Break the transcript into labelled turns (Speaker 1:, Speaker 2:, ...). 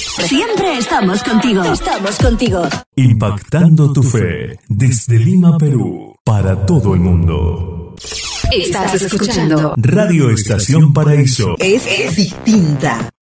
Speaker 1: Siempre estamos contigo. Estamos contigo.
Speaker 2: Impactando tu fe desde Lima, Perú, para todo el mundo.
Speaker 1: Estás escuchando
Speaker 2: Radio Estación Paraíso.
Speaker 3: Es distinta.